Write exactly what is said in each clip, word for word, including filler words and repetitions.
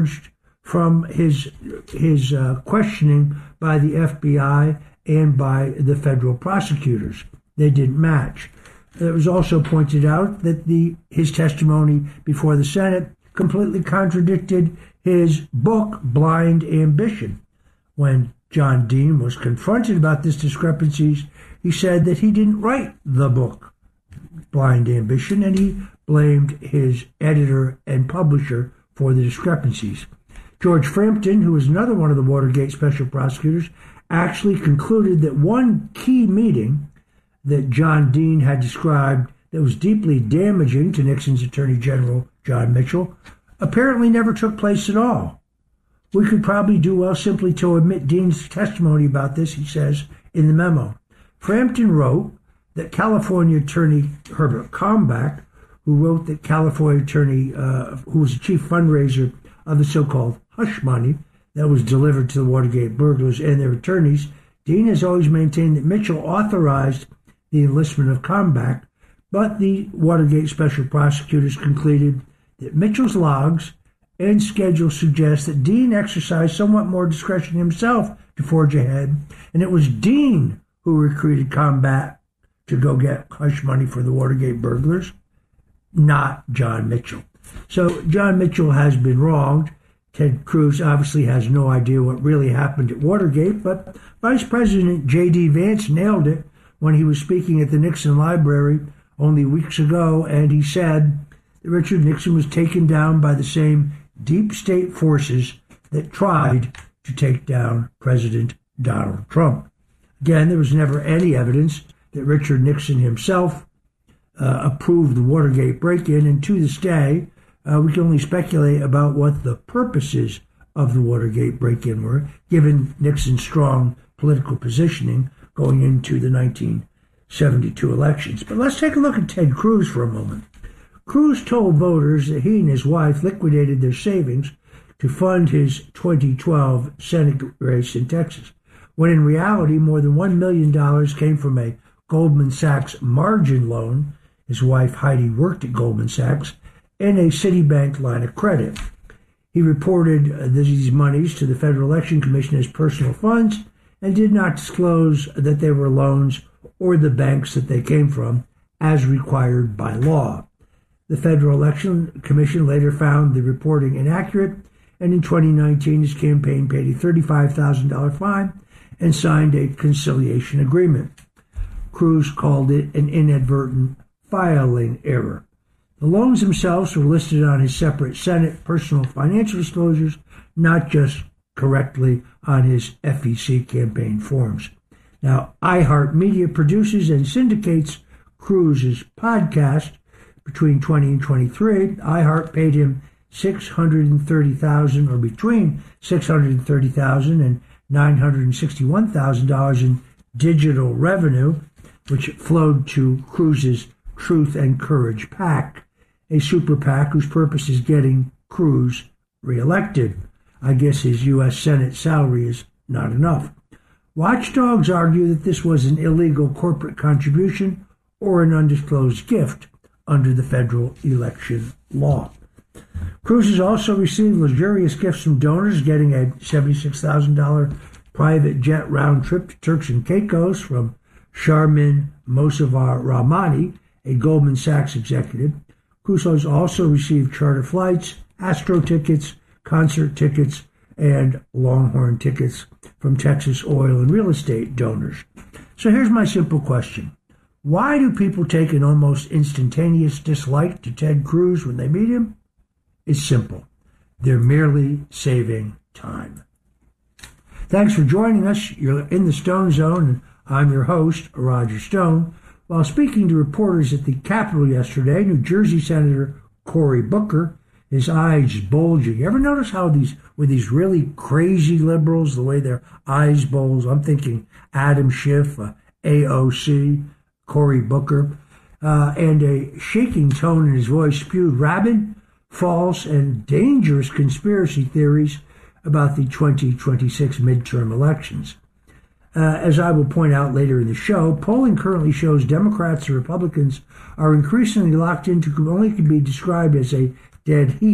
from his his uh, questioning by the F B I and by the federal prosecutors. They didn't match. It was also pointed out that the his testimony before the Senate completely contradicted his book, Blind Ambition. When John Dean was confronted about these discrepancies, he said that he didn't write the book, Blind Ambition, and he blamed his editor and publisher for the discrepancies. George Frampton, who was another one of the Watergate special prosecutors, actually concluded that one key meeting that John Dean had described that was deeply damaging to Nixon's Attorney General, John Mitchell, apparently never took place at all. We could probably do well simply to omit Dean's testimony about this, he says in the memo. Frampton wrote that California Attorney Herbert Kalmbach, who wrote that California Attorney, uh, who was the chief fundraiser of the so-called hush money that was delivered to the Watergate burglars and their attorneys, Dean has always maintained that Mitchell authorized the enlistment of Kalmbach, but the Watergate special prosecutors concluded that Mitchell's logs and schedule suggest that Dean exercised somewhat more discretion himself to forge ahead, and it was Dean who recruited Kalmbach to go get hush money for the Watergate burglars, not John Mitchell. So John Mitchell has been wronged. Ted Cruz obviously has no idea what really happened at Watergate, but Vice President J D. Vance nailed it when he was speaking at the Nixon Library only weeks ago, and he said that Richard Nixon was taken down by the same deep state forces that tried to take down President Donald Trump. Again, there was never any evidence that Richard Nixon himself uh, approved the Watergate break-in, and to this day, uh, we can only speculate about what the purposes of the Watergate break-in were, given Nixon's strong political positioning going into the nineteen seventy-two elections. But let's take a look at Ted Cruz for a moment. Cruz told voters that he and his wife liquidated their savings to fund his twenty twelve Senate race in Texas, when in reality more than one million dollars came from a Goldman Sachs margin loan. His wife Heidi worked at Goldman Sachs, and a Citibank line of credit. He reported these monies to the Federal Election Commission as personal funds and did not disclose that they were loans or the banks that they came from, as required by law. The Federal Election Commission later found the reporting inaccurate, and in twenty nineteen his campaign paid a thirty-five thousand dollars fine and signed a conciliation agreement. Cruz called it an inadvertent filing error. The loans themselves were listed on his separate Senate personal financial disclosures, not just correctly on his F E C campaign forms. Now, iHeartMedia produces and syndicates Cruz's podcast. Between twenty and twenty-three, iHeart paid him six hundred thirty thousand dollars, or between six hundred thirty thousand dollars and nine hundred sixty-one thousand dollars in digital revenue, which flowed to Cruz's Truth and Courage PAC, a super PAC whose purpose is getting Cruz reelected. I guess his U S Senate salary is not enough. Watchdogs argue that this was an illegal corporate contribution or an undisclosed gift under the federal election law. Cruz has also received luxurious gifts from donors, getting a seventy-six thousand dollars private jet round trip to Turks and Caicos from Sharmin Mossavar Rahmani, a Goldman Sachs executive. Cruz has also received charter flights, Astro tickets, concert tickets, and Longhorn tickets from Texas oil and real estate donors. So here's my simple question. Why do people take an almost instantaneous dislike to Ted Cruz when they meet him? It's simple. They're merely saving time. Thanks for joining us. You're in the Stone Zone, and I'm your host, Roger Stone. While speaking to reporters at the Capitol yesterday, New Jersey Senator Cory Booker, his eyes bulging. You ever notice how these, with these really crazy liberals, the way their eyes bulge? I'm thinking Adam Schiff, uh, A O C, Cory Booker, uh, and a shaking tone in his voice spewed rabid, false, and dangerous conspiracy theories about the twenty twenty-six midterm elections. Uh, as I will point out later in the show, polling currently shows Democrats and Republicans are increasingly locked into what only can be described as a dead heat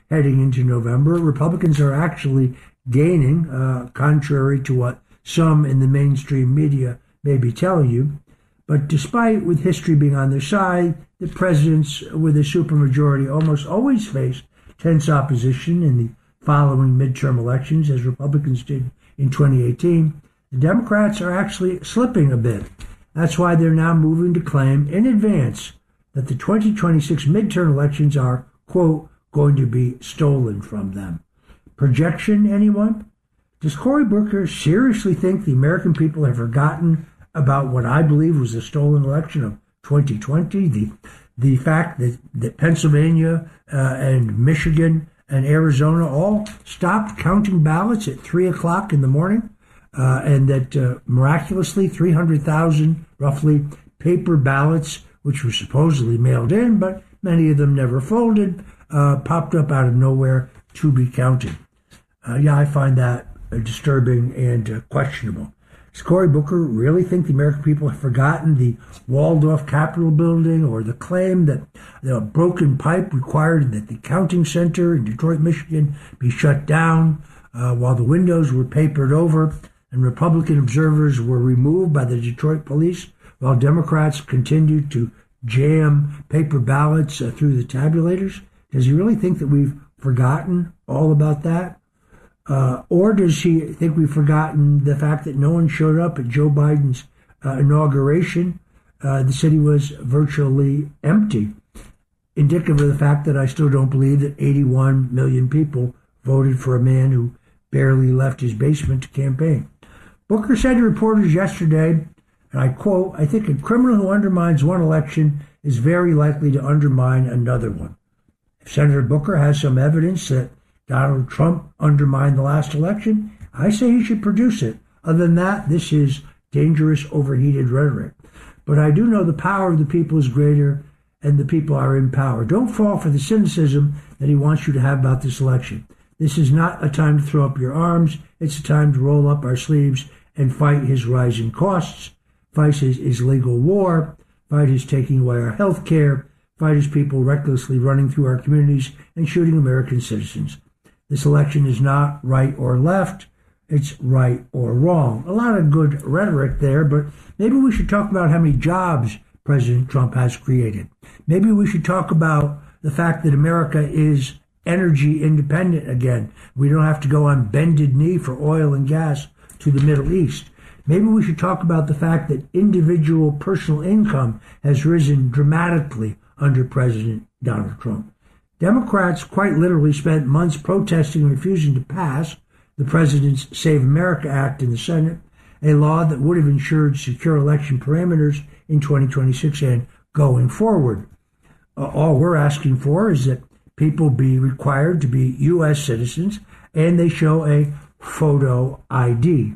heading into November. Republicans are actually gaining, uh, contrary to what some in the mainstream media may be telling you. But despite, with history being on their side, the presidents with a supermajority almost always face tense opposition in the following midterm elections, as Republicans did in twenty eighteen. The Democrats are actually slipping a bit. That's why they're now moving to claim in advance that the twenty twenty-six midterm elections are, quote, going to be stolen from them. Projection, anyone? Does Cory Booker seriously think the American people have forgotten about what I believe was the stolen election of twenty twenty? The the fact that, that Pennsylvania uh, and Michigan and Arizona all stopped counting ballots at three o'clock in the morning, uh, and that uh, miraculously three hundred thousand, roughly, paper ballots, which were supposedly mailed in, but many of them never folded, uh, popped up out of nowhere to be counted. Uh, yeah, I find that uh, disturbing and uh, questionable. Does Cory Booker really think the American people have forgotten the walled-off Capitol building, or the claim that the broken pipe required that the counting center in Detroit, Michigan be shut down uh, while the windows were papered over and Republican observers were removed by the Detroit police while Democrats continued to jam paper ballots uh, through the tabulators? Does he really think that we've forgotten all about that? Uh, or does he think we've forgotten the fact that no one showed up at Joe Biden's uh, inauguration? Uh, the city was virtually empty, indicative of the fact that I still don't believe that eighty-one million people voted for a man who barely left his basement to campaign. Booker said to reporters yesterday, and I quote, "I think a criminal who undermines one election is very likely to undermine another one." If Senator Booker has some evidence that Donald Trump undermined the last election, I say he should produce it. Other than that, this is dangerous, overheated rhetoric. But I do know the power of the people is greater, and the people are in power. Don't fall for the cynicism that he wants you to have about this election. This is not a time to throw up your arms. It's a time to roll up our sleeves and fight his rising costs, fight his, his legal war, fight his taking away our health care, fight his people recklessly running through our communities and shooting American citizens. This election is not right or left. It's right or wrong. A lot of good rhetoric there, but maybe we should talk about how many jobs President Trump has created. Maybe we should talk about the fact that America is energy independent again. We don't have to go on bended knee for oil and gas to the Middle East. Maybe we should talk about the fact that individual personal income has risen dramatically under President Donald Trump. Democrats quite literally spent months protesting and refusing to pass the president's Save America Act in the Senate, a law that would have ensured secure election parameters in twenty twenty-six and going forward. Uh, all we're asking for is that people be required to be U S citizens and they show a photo I D.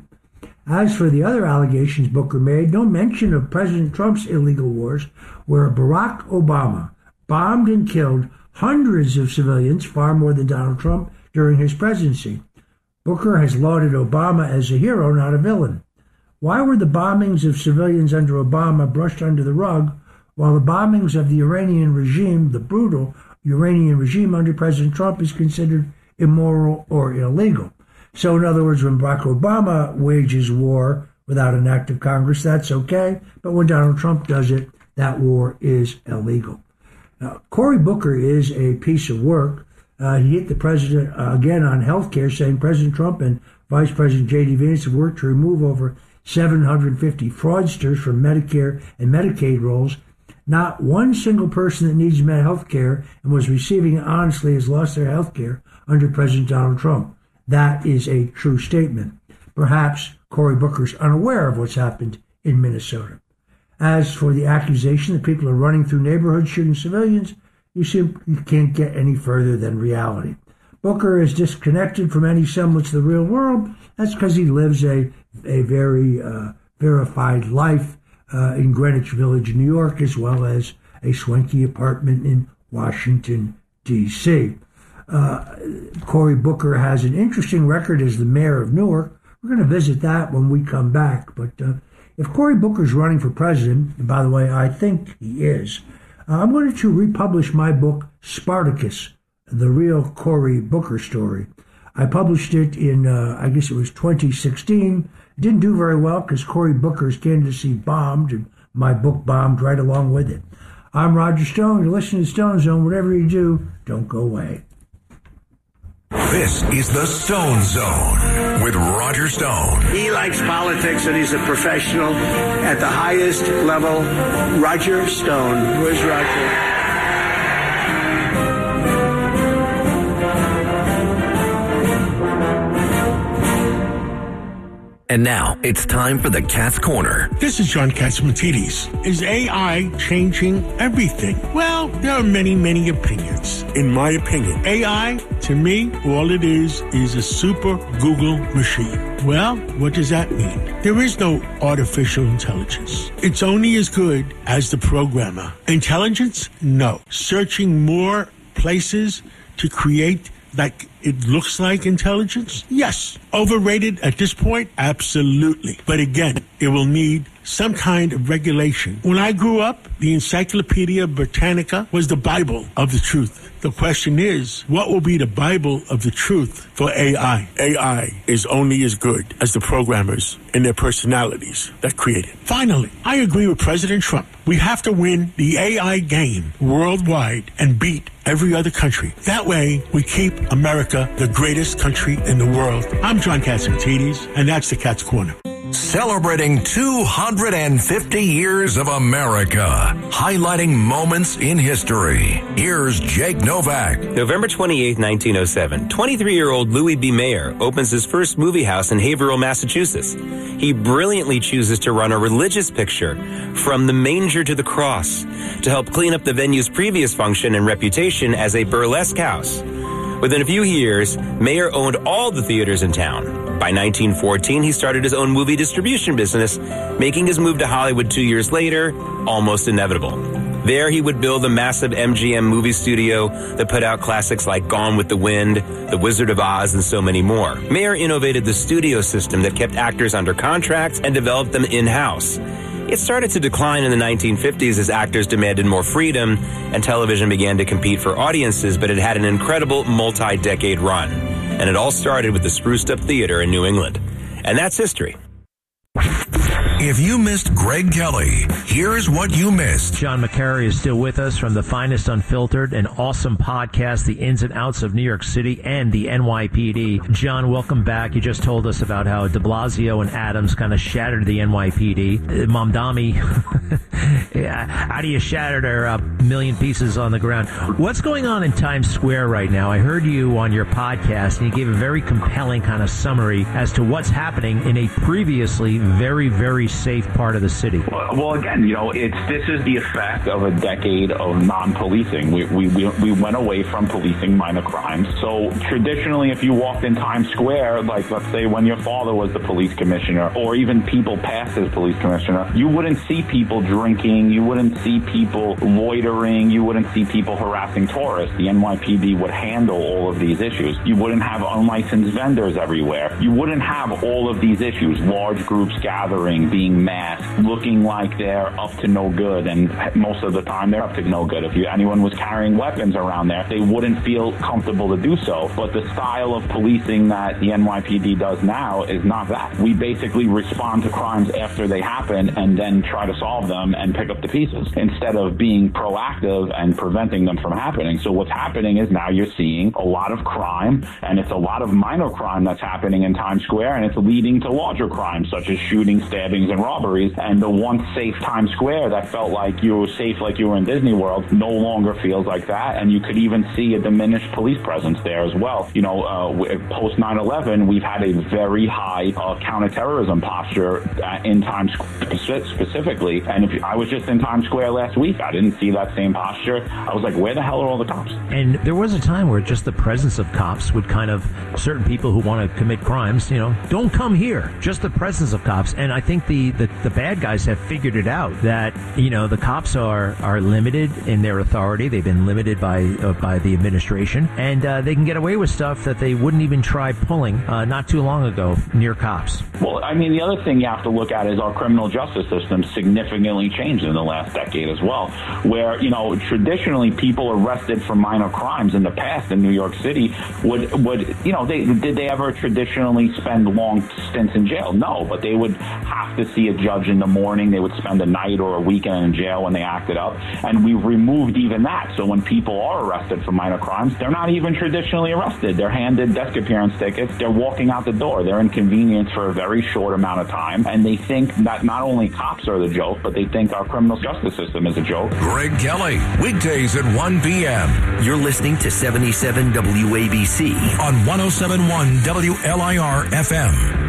As for the other allegations Booker made, no mention of President Trump's illegal wars, where Barack Obama bombed and killed hundreds of civilians, far more than Donald Trump, during his presidency. Booker has lauded Obama as a hero, not a villain. Why were the bombings of civilians under Obama brushed under the rug, while the bombings of the Iranian regime, the brutal Iranian regime under President Trump, is considered immoral or illegal? So, in other words, when Barack Obama wages war without an act of Congress, that's okay, but when Donald Trump does it, that war is illegal. Now, Cory Booker is a piece of work. Uh, he hit the president uh, again on health care, saying President Trump and Vice President J D. Vance have worked to remove over seven hundred fifty fraudsters from Medicare and Medicaid rolls. Not one single person that needs health care and was receiving it honestly has lost their health care under President Donald Trump. That is a true statement. Perhaps Cory Booker's unaware of what's happened in Minnesota. As for the accusation that people are running through neighborhoods shooting civilians, you simply can't get any further than reality. Booker is disconnected from any semblance of the real world. That's because he lives a, a very uh, verified life uh, in Greenwich Village, New York, as well as a swanky apartment in Washington, D C Uh, Cory Booker has an interesting record as the mayor of Newark. We're going to visit that when we come back. But uh, if Cory Booker's running for president, and by the way, I think he is, uh, I'm going to republish my book, Spartacus, The Real Cory Booker Story. I published it in, uh, I guess it was twenty sixteen. It didn't do very well because Cory Booker's candidacy bombed, and my book bombed right along with it. I'm Roger Stone. You're listening to Stone Zone. Whatever you do, don't go away. This is the Stone Zone with Roger Stone. He likes politics and he's a professional at the highest level. Roger Stone. Where's Roger? And now it's time for the Cat's Corner. This is John Catsimatidis. Is A I changing everything? Well, there are many, many opinions. In my opinion, A I, to me, all it is is a super Google machine. Well, what does that mean? There is no artificial intelligence. It's only as good as the programmer. Intelligence? No. Searching more places to create like it looks like intelligence? Yes. Overrated at this point? Absolutely. But again, it will need some kind of regulation. When I grew up, the Encyclopedia Britannica was the Bible of the truth. The question is, what will be the Bible of the truth for A I? A I is only as good as the programmers and their personalities that create it. Finally, I agree with President Trump. We have to win the A I game worldwide and beat every other country. That way, we keep America the greatest country in the world. I'm John Catsimatidis, and that's the Cat's Corner. Celebrating two hundred fifty years of America, highlighting moments in history. Here's Jake Novak. November twenty-eighth, nineteen oh seven, twenty-three-year-old Louis B. Mayer opens his first movie house in Haverhill, Massachusetts. He brilliantly chooses to run a religious picture, From the Manger to the Cross, to help clean up the venue's previous function and reputation as a burlesque house. Within a few years, Mayer owned all the theaters in town. By nineteen fourteen, he started his own movie distribution business, making his move to Hollywood two years later almost inevitable. There, he would build a massive M G M movie studio that put out classics like Gone with the Wind, The Wizard of Oz, and so many more. Mayer innovated the studio system that kept actors under contract and developed them in-house. It started to decline in the nineteen fifties as actors demanded more freedom and television began to compete for audiences, but it had an incredible multi-decade run. And it all started with the Spruced Up Theater in New England. And that's history. If you missed Greg Kelly, here's what you missed. John McCary is still with us from the Finest Unfiltered, an awesome podcast, the ins and outs of New York City and the N Y P D. John, welcome back. You just told us about how de Blasio and Adams kind of shattered the N Y P D. Uh, Mamdani, how do you shatter their uh, million pieces on the ground? What's going on in Times Square right now? I heard you on your podcast, and you gave a very compelling kind of summary as to what's happening in a previously very, very safe part of the city. Well, again, you know, it's this is the effect of a decade of non-policing. We, we, we, we went away from policing minor crimes. So traditionally, if you walked in Times Square, like let's say when your father was the police commissioner, or even people past as police commissioner, you wouldn't see people drinking, you wouldn't see people loitering, you wouldn't see people harassing tourists. The N Y P D would handle all of these issues. You wouldn't have unlicensed vendors everywhere. You wouldn't have all of these issues, large groups gathering, being masked, looking like they're up to no good, and most of the time they're up to no good. If you, anyone was carrying weapons around there, they wouldn't feel comfortable to do so. But the style of policing that the N Y P D does now is not that. We basically respond to crimes after they happen and then try to solve them and pick up the pieces instead of being proactive and preventing them from happening. So what's happening is now you're seeing a lot of crime, and it's a lot of minor crime that's happening in Times Square, and it's leading to larger crimes such as shootings, stabbings, and robberies. And the once safe Times Square that felt like you were safe like you were in Disney World no longer feels like that. And you could even see a diminished police presence there as well. You know, uh, post nine eleven, we've had a very high uh, counterterrorism posture uh, in Times Square specifically. And if you, I was just in Times Square last week, I didn't see that same posture. I was like, where the hell are all the cops? And there was a time where just the presence of cops would kind of, certain people who want to commit crimes, you know, don't come here. Just the presence of cops. And I think the the, the, the bad guys have figured it out that, you know, the cops are, are limited in their authority. They've been limited by uh, by the administration, and uh, they can get away with stuff that they wouldn't even try pulling uh, not too long ago near cops. Well, I mean, the other thing you have to look at is our criminal justice system significantly changed in the last decade as well, where, you know, traditionally people arrested for minor crimes in the past in New York City would, would you know, they did they ever traditionally spend long stints in jail? No, but they would have to see a judge in the morning. They would spend a night or a weekend in jail when they acted up, and we've removed even that. So when people are arrested for minor crimes, they're not even traditionally arrested. They're handed desk appearance tickets. They're walking out the door. They're inconvenienced for a very short amount of time, and they think that not only cops are the joke, but they think our criminal justice system is a joke. Greg Kelly, weekdays at one p.m. You're listening to seventy-seven W A B C on one oh seven point one W L I R F M.